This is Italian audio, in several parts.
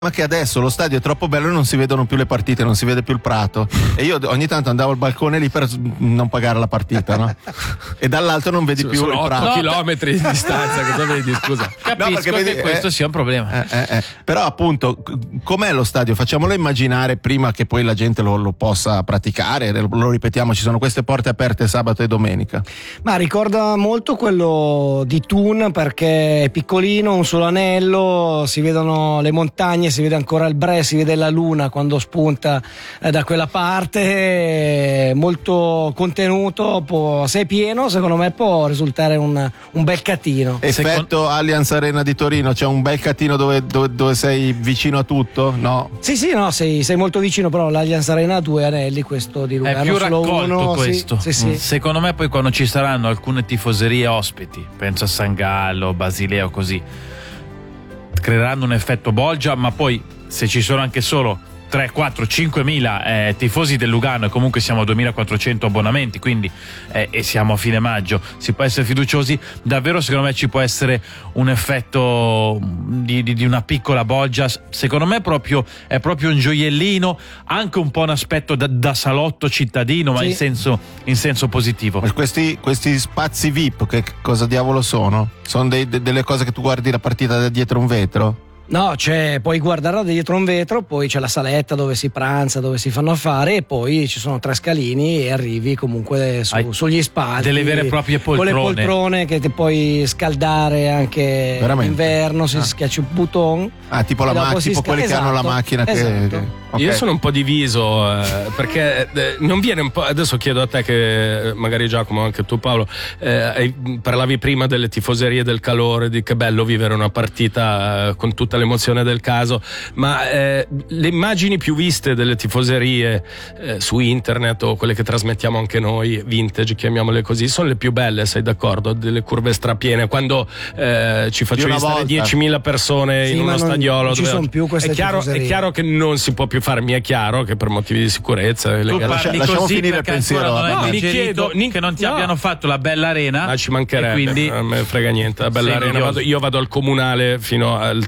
Ma che adesso lo stadio è troppo bello e non si vedono più le partite, non si vede più il prato, e io ogni tanto andavo al balcone lì per non pagare la partita, no? E dall'altro non vedi più il prato. 8 chilometri di distanza, cosa vedi, scusa? Capisco che questo sia un problema. Però appunto, com'è lo stadio? Facciamolo immaginare prima che poi la gente lo possa praticare, lo ripetiamo, ci sono queste porte aperte sabato e domenica. Ma ricorda molto quello di Thun, perché è piccolino, un solo anello, si vedono le montagne, si vede ancora il Bre, si vede la luna quando spunta da quella parte, molto contenuto, se è pieno secondo me può risultare un bel catino. Effetto Allianz Arena di Torino, c'è un bel catino dove sei vicino a tutto? No? Sì, no, sei molto vicino, però l'Allianz Arena ha 2 anelli, questo di Lugano è più solo raccolto uno, questo. Sì. Secondo me poi quando ci saranno alcune tifoserie ospiti, penso a San Gallo, Basilea o così, creeranno un effetto bolgia, ma poi se ci sono anche solo 3, 4, 5 mila tifosi del Lugano, e comunque siamo a 2400 abbonamenti, quindi e siamo a fine maggio, si può essere fiduciosi, davvero secondo me ci può essere un effetto di una piccola bolgia. Secondo me è proprio un gioiellino, anche un po' un aspetto da salotto cittadino, ma in senso positivo. Ma questi spazi VIP che cosa diavolo sono? Sono delle cose che tu guardi la partita da dietro un vetro? No, puoi guardarla dietro un vetro, poi c'è la saletta dove si pranza, dove si fanno affari, e poi ci sono 3 scalini e arrivi comunque sugli spalti. Delle vere e proprie poltrone. Con le poltrone che ti puoi scaldare anche d'inverno, si schiaccia un bouton. Tipo tipo quelli che hanno la macchina esatto. Okay. Io sono un po' diviso perché non viene un po'. Adesso chiedo a te, che magari Giacomo, anche tu Paolo, parlavi prima delle tifoserie, del calore, di che bello vivere una partita con tutta l'emozione del caso, ma le immagini più viste delle tifoserie su internet, o quelle che trasmettiamo anche noi, vintage, chiamiamole così, sono le più belle, sei d'accordo? Delle curve strapiene, quando ci facevi stare 10.000 persone in uno stadiolo. Non ci sono più queste tifoserie. È chiaro che non si può più fare, mi è chiaro che per motivi di sicurezza lasciamo finire il pensiero. Mi chiedo che non ti abbiano fatto la bella arena, ma ci mancherebbe, quindi non me frega niente. La bella arena, io vado al comunale fino al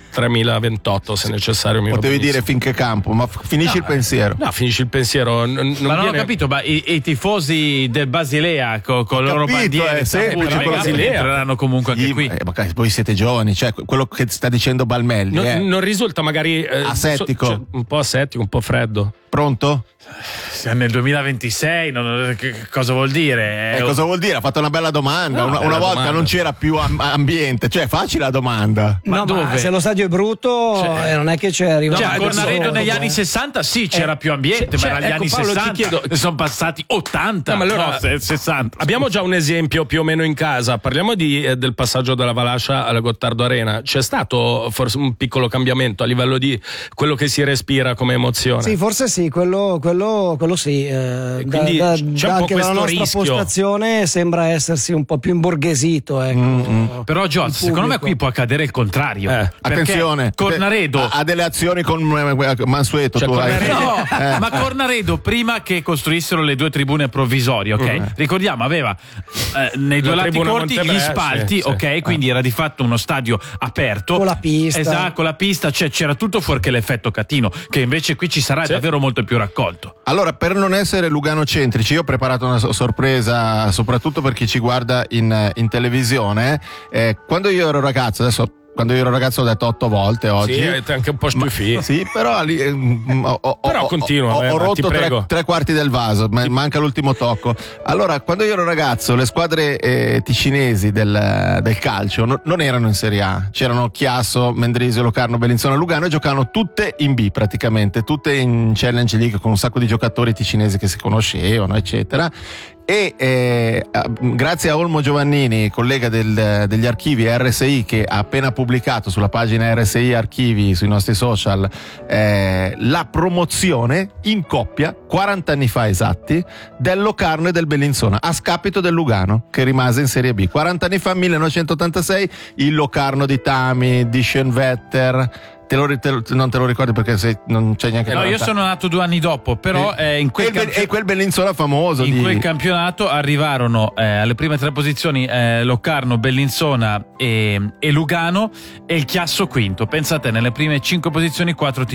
3028 se necessario. Potevi dire finché campo, ma finisci il pensiero. No, finisci il pensiero. Non ho capito, ma i tifosi del Basilea con le loro bandiere entreranno comunque anche qui. Voi siete giovani, cioè quello che sta dicendo Balmelli non risulta magari asettico, un po' asettico, un po' freddo. Pronto? Siamo nel 2026, cosa vuol dire? Cosa vuol dire? Ha fatto una bella domanda. Una volta non c'era più ambiente, cioè facile la domanda. Ma dove? Ma se lo stadio è brutto, non è che c'è arrivato. A Cornaredo negli anni 60 c'era più ambiente, ma negli anni Paolo, 60 ne sono passati 80. Ma allora, 60. Abbiamo già un esempio più o meno in casa. Parliamo del passaggio della Valascia alla Gottardo Arena. C'è stato forse un piccolo cambiamento a livello di quello che si respira come emozione? Sì, forse sì, quello sì. Quindi c'è un po' anche la nostra postazione sembra essersi un po' più imborghesito. Ecco. Però Giorgio, secondo me qui può accadere il contrario. Attenzione, Cornaredo ha delle azioni con Mansueto. Ma Cornaredo, prima che costruissero le 2 tribune provvisorie, ok? Ricordiamo, aveva nei 2 lati corti gli spalti, ok? Quindi era di fatto uno stadio aperto con la pista. Esatto, con la pista, c'era tutto fuorché l'effetto catino, che invece qui ci sarà davvero molto più raccolto. Allora, per non essere luganocentrici, io ho preparato una sorpresa soprattutto per chi ci guarda in televisione. Quando io ero ragazzo, quando io ero ragazzo ho detto 8 volte oggi. Sì, anche un po' stufi. Sì, però lì però continua. Ho rotto 3/4 del vaso, manca l'ultimo tocco. Allora, quando io ero ragazzo, le squadre ticinesi del calcio non erano in Serie A. C'erano Chiasso, Mendrisio, Locarno, Bellinzona, Lugano, e giocavano tutte in B praticamente, tutte in Challenge League, con un sacco di giocatori ticinesi che si conoscevano, eccetera. E grazie a Olmo Giovannini, collega degli archivi RSI, che ha appena pubblicato sulla pagina RSI Archivi sui nostri social la promozione in coppia 40 anni fa esatti del Locarno e del Bellinzona a scapito del Lugano, che rimase in Serie B. 40 anni fa, 1986, il Locarno di Tami, di Schoenwetter, non te lo ricordi perché non c'è neanche. No, io sono nato 2 anni dopo, però in quel Bellinzona famoso. In quel campionato arrivarono alle prime 3 posizioni Locarno, Bellinzona e Lugano, e il Chiasso quinto. Pensate, nelle prime 5 posizioni 4